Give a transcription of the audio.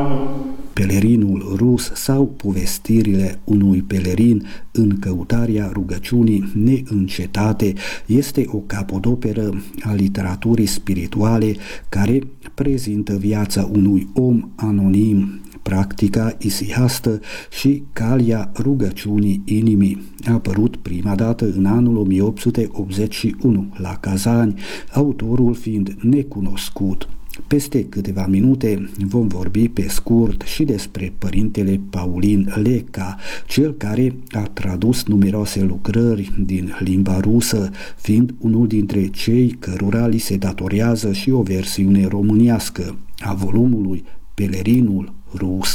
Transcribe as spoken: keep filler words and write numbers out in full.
Pelerinul rus sau povestirile unui pelerin în căutarea rugăciunii neîncetate este o capodoperă a literaturii spirituale care prezintă viața unui om anonim, practica isihastă și calea rugăciunii inimii. A apărut prima dată în anul o mie opt sute optzeci și unu la Kazani, autorul fiind necunoscut. Peste câteva minute vom vorbi pe scurt și despre părintele Paulin Leca, cel care a tradus numeroase lucrări din limba rusă, fiind unul dintre cei cărora li se datorează și o versiune românească a volumului Pelerinul rus.